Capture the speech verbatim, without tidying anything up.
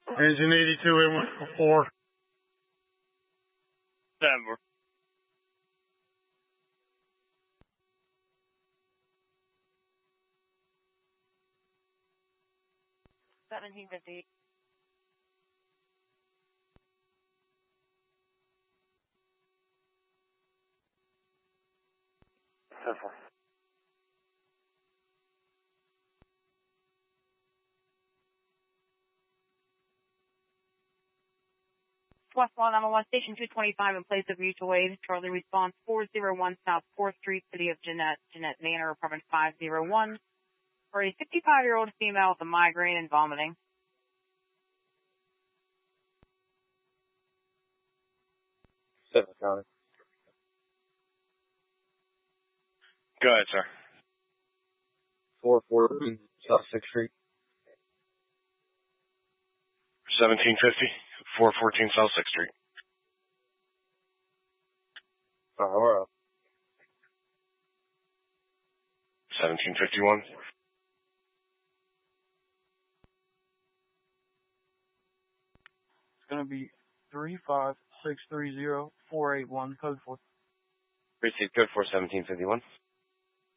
Engine eighty-two, eight one four. Denver. seventeen fifty. Denver. West one, I'm on station two twenty-five in place of mutual aid. Charlie response four oh one South fourth Street, City of Jeanette, Jeanette Manor, apartment five oh one, for a fifty-five-year-old female with a migraine and vomiting. Seven County. Go ahead, sir. four fourteen South sixth Street. seventeen fifty, four fourteen South sixth Street. Alright, we're up. seventeen fifty-one. It's going to be three five six three zero four eight one, code four. Receive code for seventeen fifty-one.